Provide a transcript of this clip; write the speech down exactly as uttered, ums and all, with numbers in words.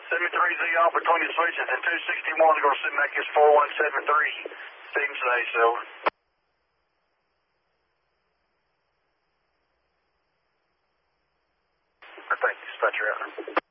seventy-three Z off between the switches and two sixty-one is going to send back his four one seven three. Seems today, Silver. Thank you, dispatcher out.